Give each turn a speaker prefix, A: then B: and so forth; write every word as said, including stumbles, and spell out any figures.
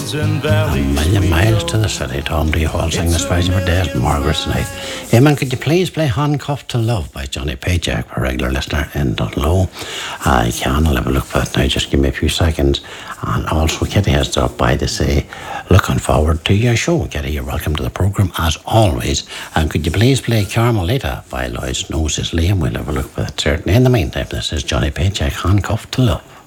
A: A million miles to the city. Tom D. Hall sing the special for Des Margaret tonight. Hey man, could you please play Handcuffed to Love by Johnny Paycheck, a regular listener in Dunlow? I can, I'll have a look for it now, just give me a few seconds. And also, Kitty has dropped by to say, looking forward to your show. Kitty, you're welcome to the programme as always. And could you please play Carmelita by Lloyd's Noses? Liam, we'll have a look for it certainly. In the meantime, this is Johnny Paycheck, Handcuffed to Love.